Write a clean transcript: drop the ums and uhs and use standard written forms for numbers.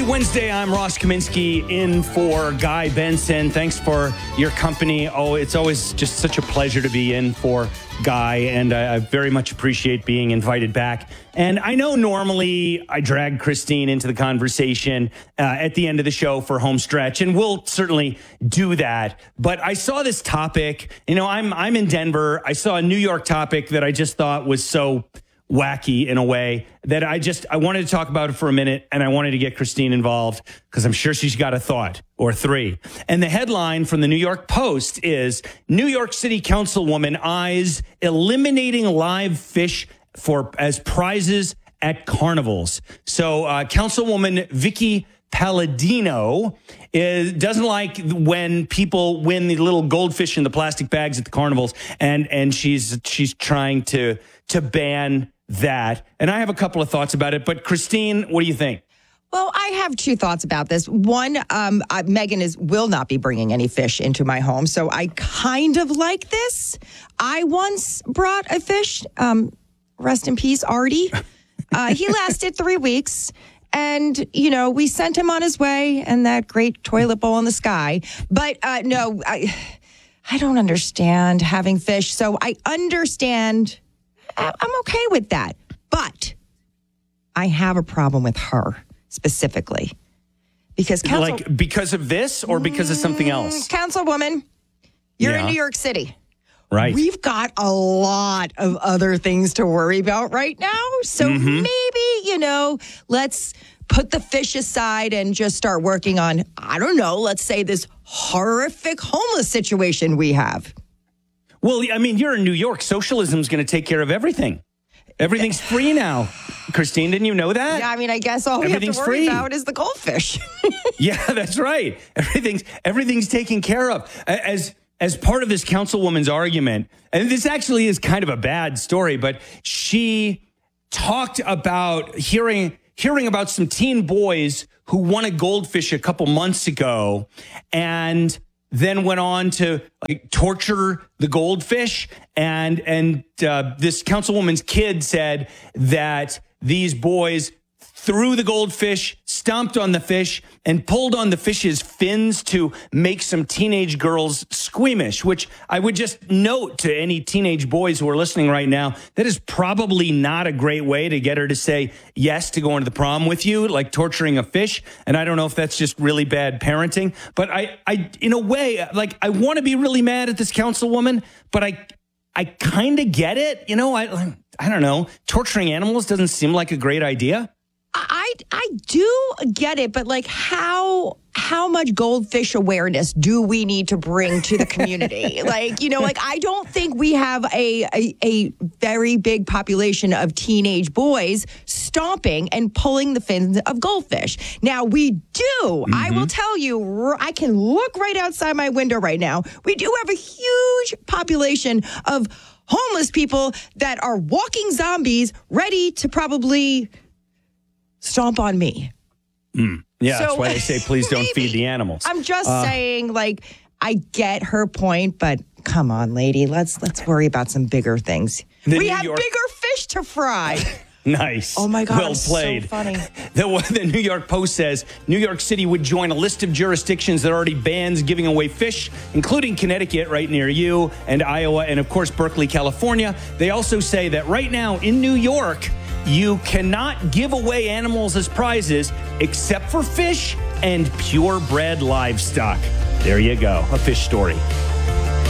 Wednesday, I'm Ross Kaminsky in for Guy Benson. Thanks for your company. Oh, it's always just such a pleasure to be in for Guy, and I very much appreciate being invited back. And I know normally I drag Christine into the conversation at the end of the show for home stretch, and we'll certainly do that. But I saw this topic. You know, I'm in Denver. I saw a New York topic that I just thought was so wacky in a way that I wanted to talk about it for a minute, and I wanted to get Christine involved because I'm sure she's got a thought or three. And the headline from the New York Post is New York City Councilwoman eyes eliminating live fish as prizes at carnivals. So Councilwoman Vicky Palladino doesn't like when people win the little goldfish in the plastic bags at the carnivals, and she's trying to ban that. And I have a couple of thoughts about it, but Christine, what do you think? Well, I have two thoughts about this. One, Megan will not be bringing any fish into my home, so I kind of like this. I once brought a fish, rest in peace, Artie. He lasted 3 weeks. And, you know, we sent him on his way and that great toilet bowl in the sky. But no, I don't understand having fish. So I understand. I'm okay with that. But I have a problem with her specifically. Because because of this or because of something else? Councilwoman, you're in New York City. Right. We've got a lot of other things to worry about right now. So maybe, let's put the fish aside and just start working on, I don't know, let's say this horrific homeless situation we have. Well, I mean, you're in New York. Socialism's going to take care of everything's free now. Christine, didn't you know that? Yeah, I mean, I guess all we have to worry about is the goldfish. Yeah, that's right. Everything's taken care of. As part of this councilwoman's argument, and this actually is kind of a bad story, but she talked about hearing about some teen boys who won a goldfish a couple months ago and then went on to torture the goldfish. And this councilwoman's kid said that these boys threw the goldfish, stomped on the fish, and pulled on the fish's fins to make some teenage girls squeamish, which I would just note to any teenage boys who are listening right now, that is probably not a great way to get her to say yes to going to the prom with you, like torturing a fish. And I don't know if that's just really bad parenting, but I in a way, I want to be really mad at this councilwoman, but I kind of get it. I don't know. Torturing animals doesn't seem like a great idea. I do get it, but how much goldfish awareness do we need to bring to the community? I don't think we have a very big population of teenage boys stomping and pulling the fins of goldfish. Now, we do. I will tell you, I can look right outside my window right now. We do have a huge population of homeless people that are walking zombies ready to probably stomp on me. Yeah, that's why they say please don't feed the animals. I'm just saying, I get her point, but come on, lady, let's worry about some bigger things. We have bigger fish to fry. Nice. Oh my God, well played. So funny. The New York Post says New York City would join a list of jurisdictions that already bans giving away fish, including Connecticut right near you, and Iowa, and of course Berkeley, California. They also say that right now in New York, you cannot give away animals as prizes except for fish and purebred livestock. There you go, a fish story.